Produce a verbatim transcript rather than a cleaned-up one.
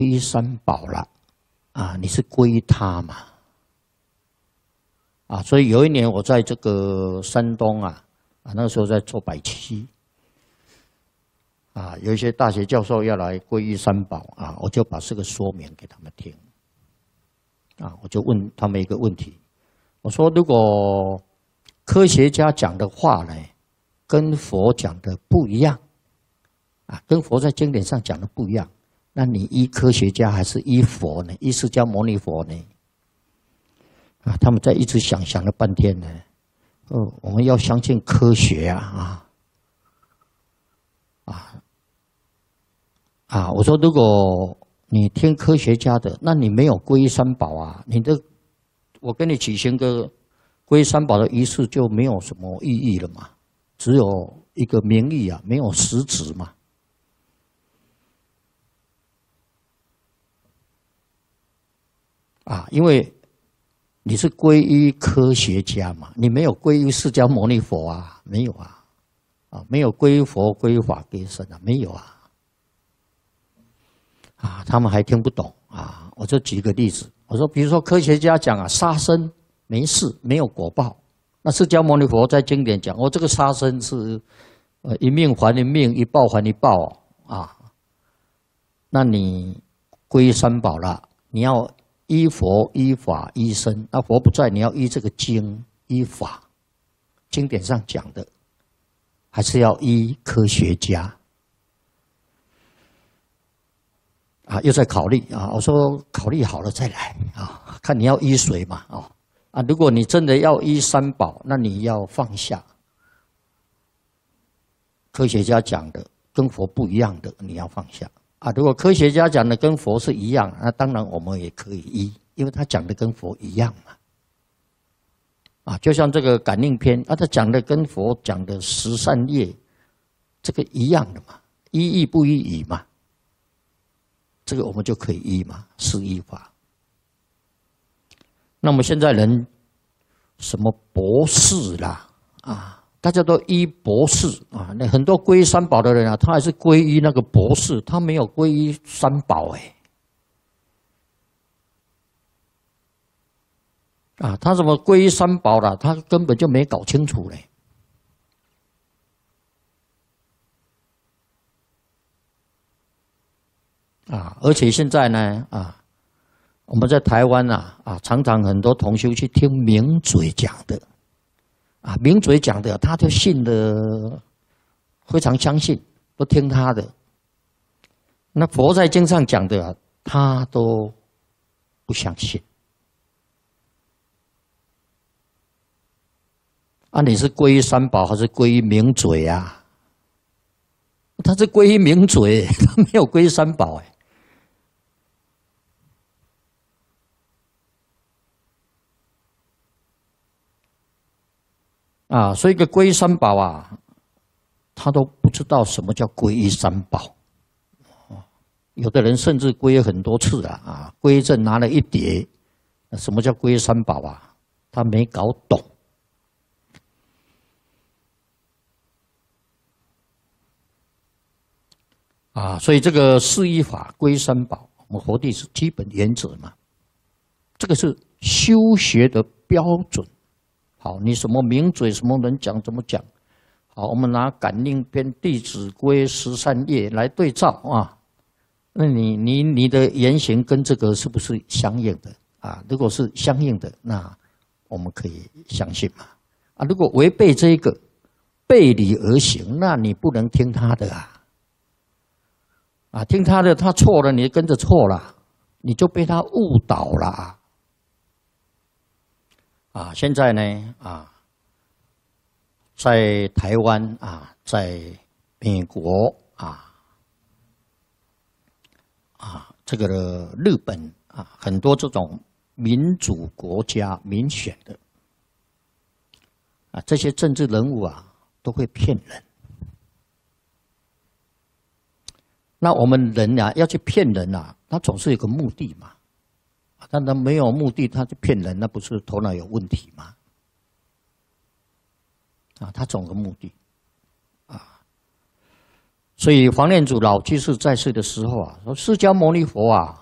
皈依三宝了，啊，你是皈依他嘛？啊，所以有一年我在这个山东啊，啊，那个时候在做百七，啊，有一些大学教授要来皈依三宝啊，我就把这个说明给他们听，啊，我就问他们一个问题，我说如果科学家讲的话呢，跟佛讲的不一样，啊，跟佛在经典上讲的不一样，那你依科学家还是依佛呢？依释迦牟尼佛呢？啊，他们在一直想想了半天呢。哦，我们要相信科学啊啊啊啊！我说，如果你听科学家的，那你没有皈依三宝啊，你的我给你举行个皈依三宝的仪式就没有什么意义了嘛，只有一个名义啊，没有实质嘛。啊，因为你是皈依科学家嘛，你没有皈依释迦牟尼佛啊，没有啊，啊，没有皈依佛、皈依法、皈依僧啊，没有啊，啊，他们还听不懂啊。我就举个例子，我说，比如说科学家讲啊，杀生没事，没有果报，那释迦牟尼佛在经典讲，我、哦、这个杀生是呃一命还一命，一报还一报啊。那你皈依三宝了，你要依佛、依法、依僧，那佛不在，你要依这个经、依法，经典上讲的，还是要依科学家啊？又在考虑啊？我说考虑好了再来啊，看你要依谁嘛啊啊！如果你真的要依三宝，那你要放下科学家讲的跟佛不一样的，你要放下。啊，如果科学家讲的跟佛是一样，那当然我们也可以依，因为他讲的跟佛一样嘛。啊，就像这个感应篇啊，他讲的跟佛讲的十善业，这个一样的嘛，依义不依语嘛，这个我们就可以依嘛，是依法。那么现在人什么博士啦啊？大家都依博士啊，那很多皈依三宝的人啊，他还是皈依那个博士，他没有皈依三宝哎。啊，他怎么皈依三宝了？他根本就没搞清楚嘞。啊，而且现在呢，啊，我们在台湾啊，啊，常常很多同修去听名嘴讲的。啊，名嘴讲的，他就信的非常相信，都听他的。那佛在经上讲的，他都不相信。啊，你是皈依三宝还是皈依名嘴啊？他是皈依名嘴，他没有皈依三宝哎。啊，所以个皈依三宝啊，他都不知道什么叫皈依三宝。有的人甚至皈依很多次了啊，皈依证拿了一叠，什么叫皈依三宝啊？他没搞懂。啊，所以这个四依法皈依三宝，我们佛弟是基本原则嘛，这个是修学的标准。好，你什么名嘴，什么人讲怎么讲？好，我们拿感应篇、弟子规、十善业来对照啊。那你你你的言行跟这个是不是相应的啊？如果是相应的，那我们可以相信嘛。啊，如果违背这个，背离而行，那你不能听他的啊。啊，听他的，他错了，你跟着错了，你就被他误导了。啊，现在呢，啊，在台湾啊，在美国啊，啊，这个日本啊，很多这种民主国家民选的啊，这些政治人物啊，都会骗人。那我们人啊，要去骗人啊，他总是有个目的嘛。但他没有目的，他就骗人，那不是头脑有问题吗？啊，他总有个目的，啊， 所以黄念祖老居士在世的时候啊，说释迦牟尼佛啊，